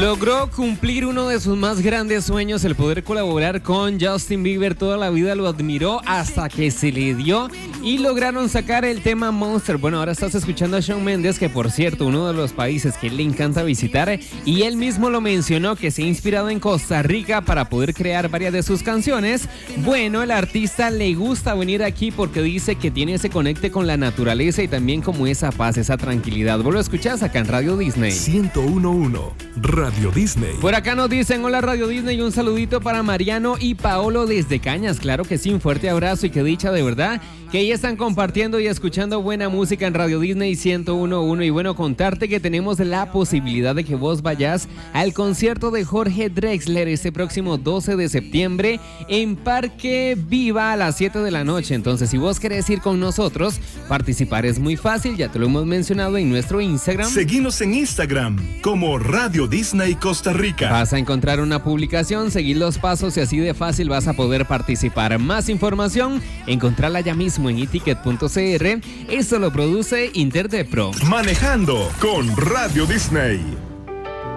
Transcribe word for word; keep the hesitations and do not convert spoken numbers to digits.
Logró cumplir uno de sus más grandes sueños, el poder colaborar con Justin Bieber. Toda la vida lo admiró hasta que se le dio y lograron sacar el tema Monster. Bueno, ahora estás escuchando a Shawn Mendes, que por cierto, uno de los países que le encanta visitar, y él mismo lo mencionó, que se ha inspirado en Costa Rica para poder crear varias de sus canciones. Bueno, el artista le gusta venir aquí porque dice que tiene ese conecte con la naturaleza y también como esa paz, esa tranquilidad. Vos lo escuchás acá en Radio Disney. ciento uno punto uno Radio Disney. Por acá nos dicen, hola Radio Disney, un saludito para Mariano y Paolo desde Cañas. Claro que sí, un fuerte abrazo y qué dicha de verdad que ya están compartiendo y escuchando buena música en Radio Disney ciento uno punto uno. Y bueno, contarte que tenemos la posibilidad de que vos vayas al concierto de Jorge Drexler este próximo doce de septiembre en Parque Viva a las siete de la noche. Entonces, si vos querés ir con nosotros, participar es muy fácil, ya te lo hemos mencionado en nuestro Instagram. Seguinos en Instagram como Radio Disney Costa Rica. Vas a encontrar una publicación, seguir los pasos y así de fácil vas a poder participar. Más información, encontrarla ya mismo en iticket punto c r. Esto lo produce Interdepro. Manejando con Radio Disney.